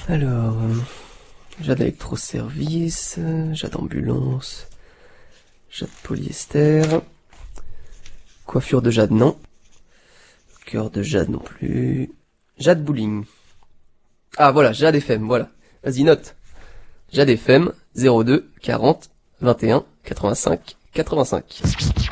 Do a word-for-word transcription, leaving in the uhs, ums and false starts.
Alors, euh, Jade électroservice, Jade ambulance, Jade polyester, coiffure de Jade non, cœur de Jade non plus, Jade bowling. Ah voilà, Jade F M, voilà. Vas-y, note. Jade F M, zéro deux, quarante, vingt et un, quatre-vingt-cinq, quatre-vingt-cinq.